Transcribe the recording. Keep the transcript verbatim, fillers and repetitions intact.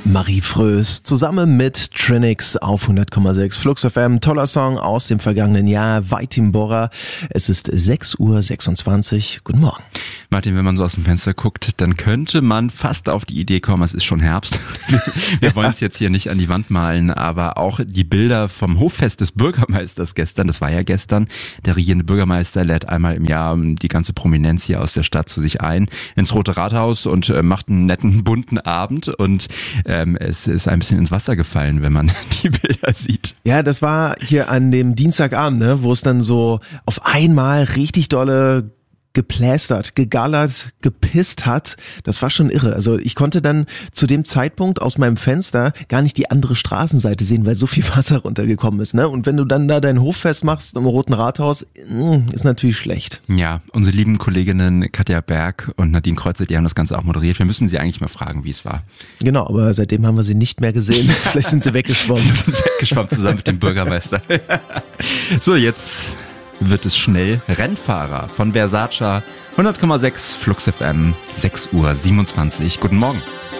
Marie Frös zusammen mit Trinix auf hundert Komma sechs Flux F M. Toller Song aus dem vergangenen Jahr, Weitim Borra. Es ist sechs Uhr sechsundzwanzig. Guten Morgen. Martin, wenn man so aus dem Fenster guckt, dann könnte man fast auf die Idee kommen, es ist schon Herbst. Wir wollen es jetzt hier nicht an die Wand malen, aber auch die Bilder vom Hoffest des Bürgermeisters gestern, das war ja gestern, der regierende Bürgermeister lädt einmal im Jahr die ganze Prominenz hier aus der Stadt zu sich ein, ins Rote Rathaus und äh, macht einen netten, bunten Abend und ähm, es ist ein bisschen ins Wasser gefallen, wenn man die Bilder sieht. Ja, das war hier an dem Dienstagabend, ne, wo es dann so auf einmal richtig dolle geplästert, gegallert, gepisst hat. Das war schon irre. Also ich konnte dann zu dem Zeitpunkt aus meinem Fenster gar nicht die andere Straßenseite sehen, weil so viel Wasser runtergekommen ist, ne? Und wenn du dann da dein Hoffest machst im Roten Rathaus, ist natürlich schlecht. Ja, unsere lieben Kolleginnen Katja Berg und Nadine Kreuzer, die haben das Ganze auch moderiert. Wir müssen sie eigentlich mal fragen, wie es war. Genau, aber seitdem haben wir sie nicht mehr gesehen. Vielleicht sind sie weggeschwommen. Sie sind weggeschwommen zusammen mit dem Bürgermeister. So, jetzt wird es schnell. Rennfahrer von Versace, hundert Komma sechs Flux F M, sechs Uhr siebenundzwanzig. Guten Morgen.